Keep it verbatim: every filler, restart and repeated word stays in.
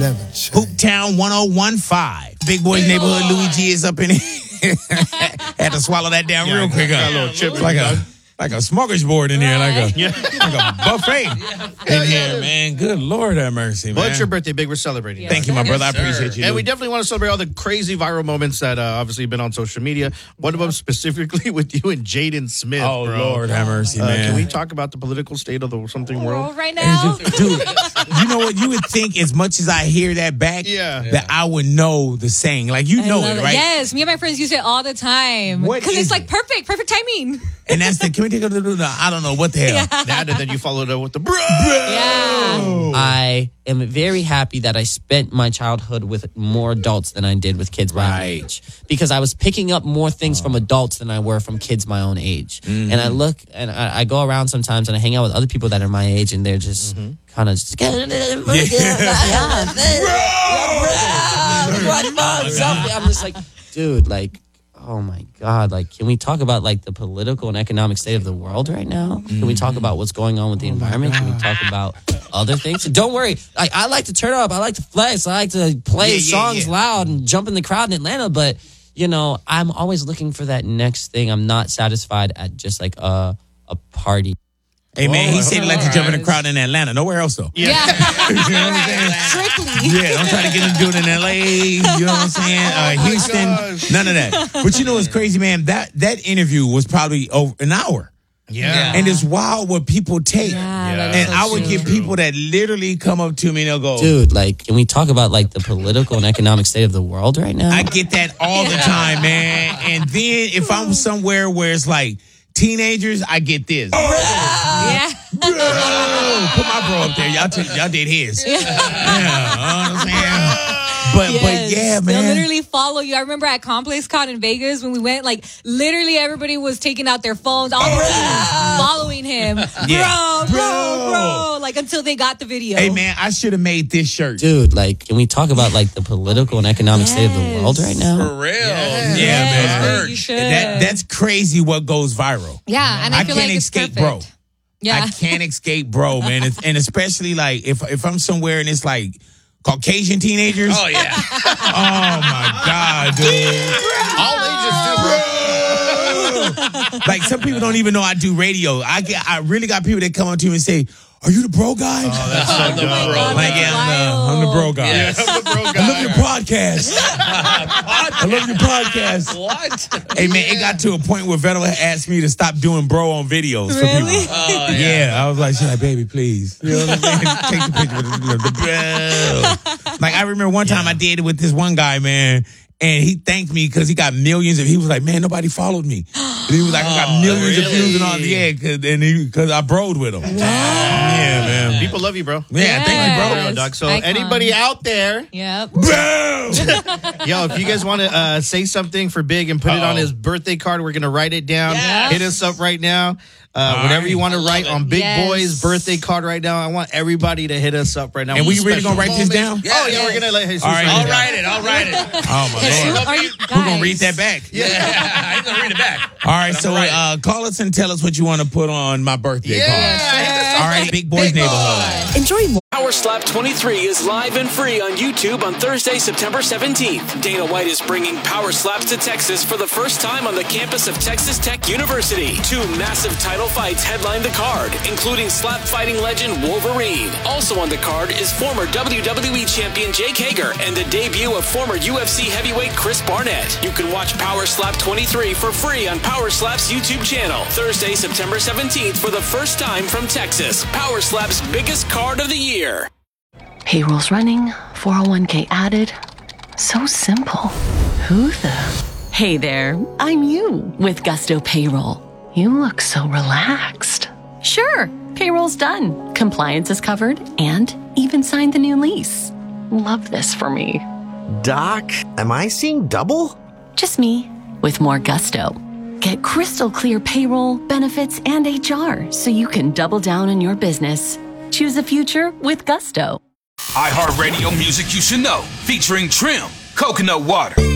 Hooptown one oh one point five. Big Boys Neighborhood. Louis G is up in here. Had to swallow that down yeah, real quick. Got a little chip. Like a like a smorgasbord in there, like a yeah. like a buffet in here, man. Good Lord have mercy, man. Well, it's your birthday, Big. We're celebrating. Thank you, my brother. Yes, I appreciate you. And dude. we definitely want to celebrate all the crazy viral moments that uh, obviously have been on social media. One of them specifically with you and Jaden Smith. Oh, bro. Lord have mercy, uh, man. Can we talk about the political state of the something world right now? Dude, you know what? You would think as much as I hear that back, yeah. that I would know the saying. Like, you I know it, it, right? Yes, me and my friends use it all the time. Because it's like it? perfect, perfect timing. And that's the, can we take a little, I don't know, what the hell? Yeah. That, and then you followed up with the bro. Yeah. I am very happy that I spent my childhood with more adults than I did with kids my Right. own age. Because I was picking up more things from adults than I were from kids my own age. Mm-hmm. And I look, and I, I go around sometimes and I hang out with other people that are my age and they're just Mm-hmm. kind of just... I'm just like, dude, like, oh my God, like, can we talk about like the political and economic state of the world right now? Can we talk about what's going on with the environment? Can we talk about other things? Don't worry, I, I like to turn up, I like to flex, I like to play Yeah, yeah, songs yeah. loud and jump in the crowd in Atlanta, but you know, I'm always looking for that next thing. I'm not satisfied at just like a, a party. Hey, man, he Whoa. said he likes to jump in the crowd in Atlanta. Nowhere else, though. Yeah. You know what I'm saying? Strictly. Yeah, don't try to get him to do it in L A. You know what I'm saying? Uh, Oh, my Houston, gosh. none of that. But you know what's crazy, man? That that interview was probably over an hour. Yeah. And it's wild what people take. Yeah, Yeah. that is And so I would true. get people that literally come up to me and they'll go, Dude, like, can we talk about like the political and economic state of the world right now? I get that all the time, man. And then if I'm somewhere where it's like teenagers, I get this. Yeah. Bro, put my bro up there. Y'all, t- y'all did his. Yeah, you know what I'm saying? But, Yes. but yeah, They'll man. literally follow you. I remember at Complex Con in Vegas when we went, like, literally everybody was taking out their phones, all following him. Yeah. Bro, bro, Bro. bro. Like, until they got the video. Hey, man, I should have made this shirt. Dude, like, can we talk about like the political and economic state of the world right now? For real. Yeah, Yes, man. you should. That, that's crazy what goes viral. Yeah, and I, I feel can't like it's escape, perfect. bro. Yeah. I can't escape, bro, man. It's, and especially like if if I'm somewhere and it's like Caucasian teenagers. Oh, yeah. Oh my God, dude. All ages do, bro. Like some people don't even know I do radio. I get I really got people that come up to me and say, "Are you the bro guy?" Oh, that's so Oh, my dope. God, Like, that's yeah, I'm the, I'm the bro guy. Yes. I'm the bro I guy. love your podcast. I love your podcast. What? Hey man, it got to a point where Vettel had asked me to stop doing bro on videos for Really? people. Oh, Yeah, I was like, she's like, baby, please. You know what I'm saying? Take the picture with the, the bro. Like, I remember one time I did it with this one guy, man, and he thanked me because he got millions of, he was like, man, nobody followed me. And he was like, I got millions of views and all, yeah, cause, and he, cause I broed with him. Yeah, man. People love you, bro. Yeah, thank you, Real, bro. dog. So Icon. anybody out there, Yep. Bro! yo, if you guys want to uh, say something for Big and put it on Uh-oh. his birthday card, we're going to write it down. Yes. Hit us up right now. Uh, All whatever right. you want to write on Big Yes. Boy's birthday card right now. I want everybody to hit us up right now. And we With really gonna special write this moments. down? Oh, yeah, we're going to let Jesus All right. write I'll it down. write it. I'll write it. Oh, my Lord. Are you We're going to read that back. Yeah. I'm going to read it back. All right, But so I'm right. uh, call us and tell us what you want to put on my birthday Yeah. card. All right, Big Boys Neighborhood. Enjoy more. Power Slap twenty-three is live and free on YouTube on Thursday, September seventeenth. Dana White is bringing Power Slaps to Texas for the first time on the campus of Texas Tech University. Two massive title fights headline the card, including slap fighting legend Wolverine. Also on the card is former W W E champion Jake Hager and the debut of former U F C heavyweight Chris Barnett. You can watch Power Slap twenty-three for free on Power Slap's YouTube channel. Thursday, September seventeenth for the first time from Texas. Power Slap's biggest card of the year. Payroll's running, four oh one k added. So simple. Who the? Hey there, I'm you with Gusto Payroll. You look so relaxed. Sure, payroll's done. Compliance is covered and even signed the new lease. Love this for me. Doc, am I seeing double? Just me with more Gusto. Get crystal clear payroll, benefits, and H R so you can double down on your business. Choose the future with Gusto. iHeartRadio music you should know, featuring Trim, Coconut Water.